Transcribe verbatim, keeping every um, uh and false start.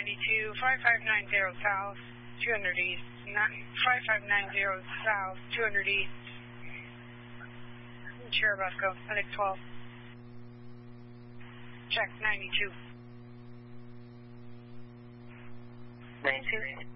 ninety-two, five five nine zero south, two hundred east, five five nine zero south, two hundred east. Churubusco, I think twelve. Check ninety-two. ninety-two.